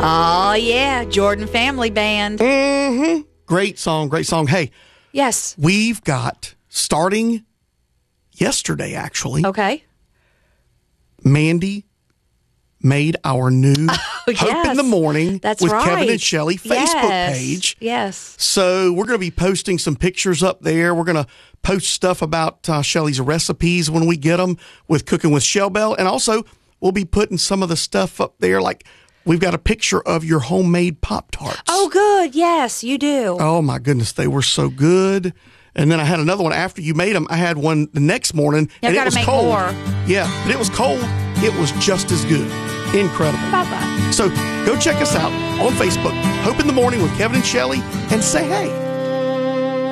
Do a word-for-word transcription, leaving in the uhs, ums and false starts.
Oh, yeah. Jordan Family Band. Mm-hmm. Great song, great song. Hey. Yes. We've got, starting yesterday, actually. Okay. Mandy made our new oh, Hope yes. in the Morning That's with right. Kevin and Shelley Facebook yes. page. Yes. So we're going to be posting some pictures up there. We're going to post stuff about uh, Shelley's recipes when we get them with Cooking with Shell Bell. And also, we'll be putting some of the stuff up there. Like, we've got a picture of your homemade Pop-Tarts. Oh, good. Yes, you do. Oh, my goodness. They were so good. And then I had another one after you made them. I had one the next morning, You've and it gotta was make cold. more. Yeah, but it was cold. It was just as good. Incredible. Bye-bye. So go check us out on Facebook, Hope in the Morning with Kevin and Shelley, and say hey.